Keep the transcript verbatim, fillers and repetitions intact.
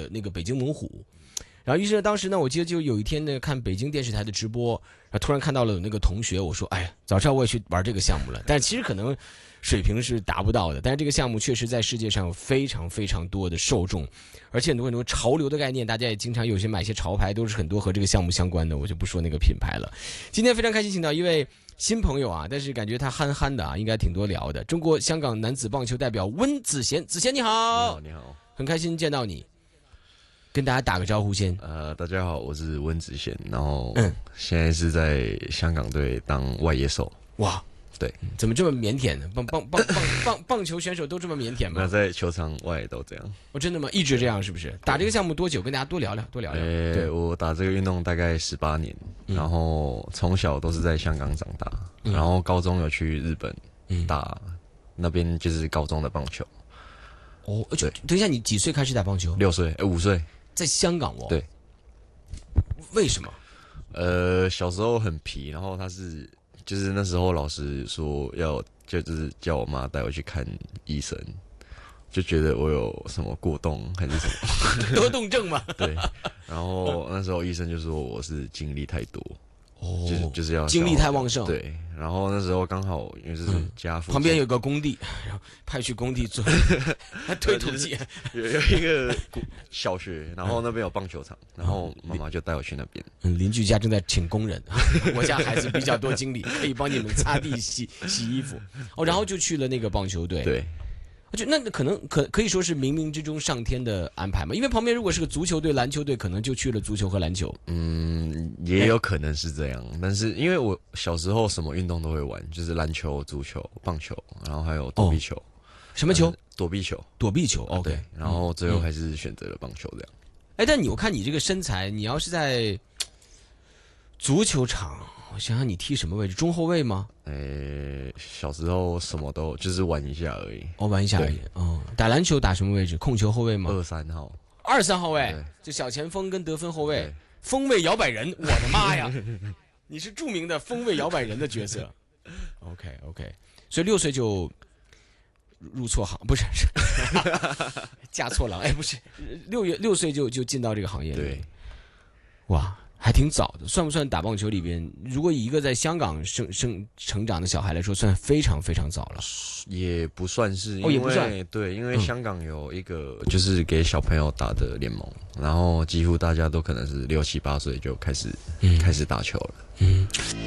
那个北京猛虎。然后于是当时呢，我记得就有一天呢，看北京电视台的直播，然后突然看到了有那个同学，我说：“哎呀，早知道我也去玩这个项目了。”但其实可能水平是达不到的。但是这个项目确实在世界上有非常非常多的受众，而且很多很多潮流的概念，大家也经常有些买些潮牌，都是很多和这个项目相关的，我就不说那个品牌了。今天非常开心请到一位新朋友啊，但是感觉他憨憨的啊，应该挺多聊的。中国香港男子棒球代表温子贤，子贤你好， 你好，你好， 很开心见到你。跟大家打个招呼先。 呃，大家好，我是温子贤，然后嗯，现在是在香港队当外野手。 哇， 对， 怎么这么腼腆呢？棒棒棒棒棒棒球选手都这么腼腆吗？ 那在球场外都这样。 哦，真的吗？一直这样是不是？打这个项目多久？跟大家多聊聊，多聊聊。 呃、欸，我打这个运动大概十八年，嗯，然后从小都是在香港长大，嗯，然后高中有去日本打，嗯，那边就是高中的棒球。 哦，对，等一下，你几岁开始打棒球？ 六岁，呃，五岁。 在香港哦。 对。 为什么？ 呃，小时候很皮，然后他是就是那时候老师说要就就是叫我妈带我去看医生，就觉得我有什么过动还是什么多动症嘛。 对，然后那时候医生就说我是精力太多。 哦， 就是就是要精力太旺盛。 对，然后那时候刚好因为是家附近， 嗯，旁边有个工地，然后派去工地做推土机， 有有一个小学，然后那边有棒球场，然后妈妈就带我去那边。 嗯，邻居家正在请工人，我家孩子比较多精力，可以帮你们擦地、洗洗衣服。哦，然后就去了那个棒球队。 对。 就那可能可可以说是冥冥之中上天的安排嘛，因为旁边如果是个足球队、篮球队，可能就去了足球和篮球。 嗯，也有可能是这样，但是因为我小时候什么运动都会玩，就是篮球、足球、棒球，然后还有躲避球。哦， 什么球？ 躲避球。 躲避球。OK， 对，然后最后还是选择了棒球这样。 哎，但你我看你这个身材，你要是在足球场。我想想，你踢什么位置？中后卫吗？ 呃、欸，小时候什么都就是玩一下而已。 哦，玩一下而已。哦，打篮球打什么位置？控球后卫吗？ 二三号。 二三号位，就小前锋跟得分后卫，锋位摇摆人。我的妈呀！你是著名的锋位摇摆人的角色。OK OK， 所以六岁就入错行，不是嫁错郎。哎，不是，六月六岁就就进到这个行业里。 对， 哇。还挺早的，算不算打棒球里边？如果以一个在香港生生成长的小孩来说，算非常非常早了。 也不算是， 哦，也不算。 对，因为香港有一个就是给小朋友打的联盟，嗯，然后几乎大家都可能是六七八岁就开始，嗯，开始打球了。嗯。